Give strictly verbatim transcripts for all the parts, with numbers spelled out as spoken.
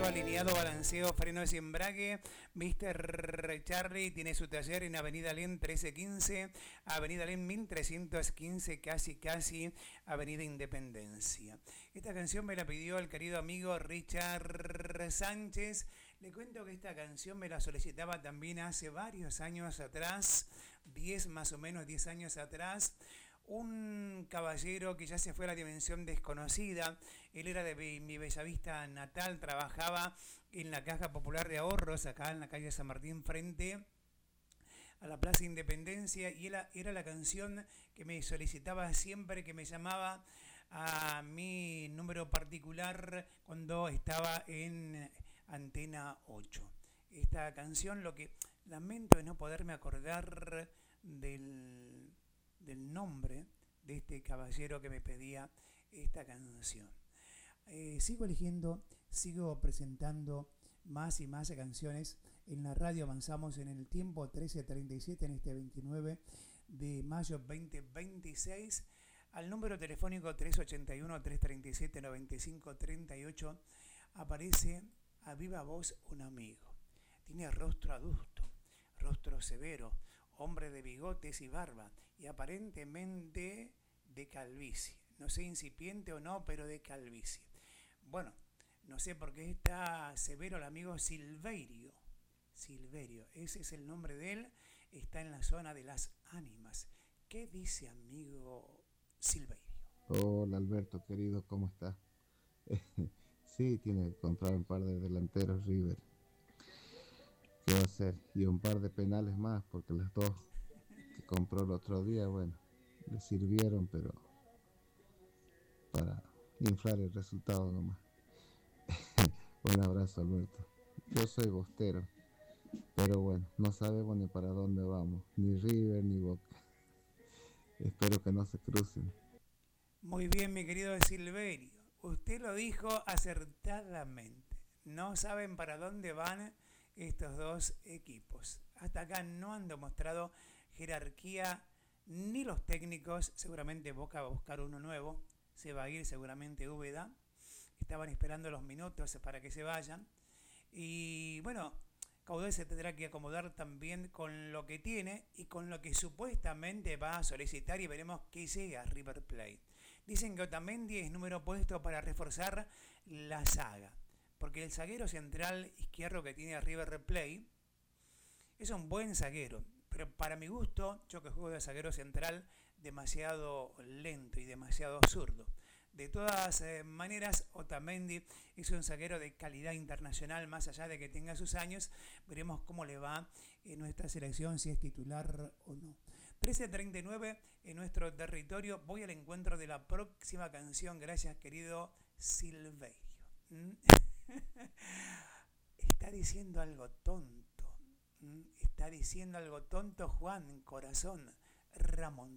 alineado, balanceo, frenos y embrague. mister Charlie tiene su taller en Avenida Alem trece quince, Avenida Alem mil trescientos quince, casi casi Avenida Independencia. Esta canción me la pidió el querido amigo Richard Sánchez. Le cuento que esta canción me la solicitaba también hace varios años atrás, diez más o menos diez años atrás. Un caballero que ya se fue a la dimensión desconocida. Él era de mi Bellavista natal, trabajaba en la Caja Popular de Ahorros, acá en la calle San Martín, frente a la Plaza Independencia, y era, era la canción que me solicitaba siempre que me llamaba a mi número particular cuando estaba en Antena ocho. Esta canción, lo que lamento es no poderme acordar del... del nombre de este caballero que me pedía esta canción. Eh, sigo eligiendo, sigo presentando más y más canciones. En la radio avanzamos en el tiempo, trece treinta y siete, en este veintinueve de mayo veinte veintiséis. Al número telefónico tres ochenta y uno, tres treinta y siete, noventa y cinco treinta y ocho aparece a viva voz un amigo. Tiene rostro adusto, rostro severo, hombre de bigotes y barba, y aparentemente de calvicie. No sé, incipiente o no, pero de calvicie. Bueno, no sé por qué está severo el amigo Silverio. Silverio, ese es el nombre de él, está en la zona de Las Ánimas. ¿Qué dice amigo Silverio? Hola Alberto, querido, ¿cómo estás? Sí, tiene que comprar un par de delanteros River. ¿Qué va a hacer? Y un par de penales más, porque las dos que compró el otro día, bueno, le sirvieron, pero para inflar el resultado nomás. Un abrazo, Alberto. Yo soy bostero, pero bueno, no sabemos ni para dónde vamos, ni River ni Boca. Espero que no se crucen. Muy bien, mi querido Silverio. Usted lo dijo acertadamente. No saben para dónde van estos dos equipos. Hasta acá no han demostrado jerarquía ni los técnicos. Seguramente Boca va a buscar uno nuevo. Se va a ir seguramente Úbeda. Estaban esperando los minutos para que se vayan. Y bueno, Caudel se tendrá que acomodar también con lo que tiene y con lo que supuestamente va a solicitar, y veremos qué llega a River Plate. Dicen que Otamendi es número puesto para reforzar la saga, porque el zaguero central izquierdo que tiene River Plate es un buen zaguero, pero para mi gusto, yo que juego de zaguero central, demasiado lento y demasiado zurdo. De todas eh, maneras, Otamendi es un zaguero de calidad internacional, más allá de que tenga sus años. Veremos cómo le va en nuestra selección, si es titular o no. trece treinta y nueve en nuestro territorio. Voy al encuentro de la próxima canción. Gracias, querido Silverio. ¿Mm? Está diciendo algo tonto. ¿Mm? Está diciendo algo tonto Juan Corazón Ramón.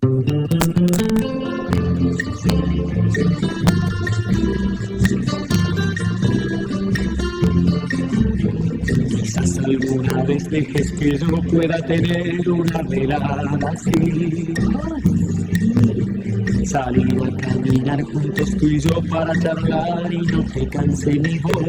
Quizás alguna vez dejes que yo pueda tener una velada así. Salir a caminar juntos tú y yo para charlar y no te canse ni voz.